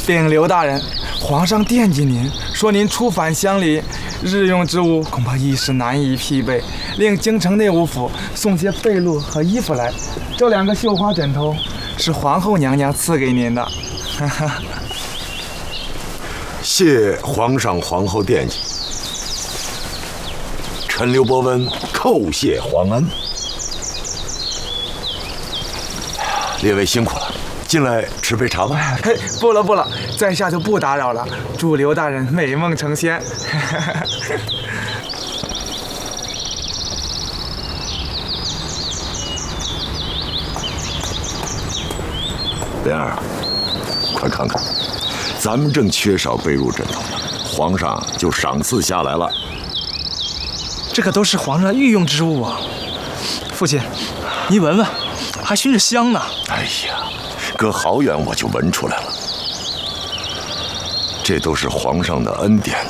禀刘大人，皇上惦记您，说您出返乡里，日用之物恐怕一时难以匹配，令京城内务府送些被褥和衣服来。这2个绣花枕头是皇后娘娘赐给您的。 谢皇上皇后惦记，臣刘伯温叩谢皇恩。列位辛苦了，进来吃杯茶吧。 嘿，不了不了，在下就不打扰了。祝刘大人美梦成仙。 莲儿，快看看，咱们正缺少被褥枕头呢，皇上就赏赐下来了。 这可都是皇上的御用之物啊！父亲，你闻闻，还熏着香呢。 哎呀，隔好远我就闻出来了。这都是皇上的恩典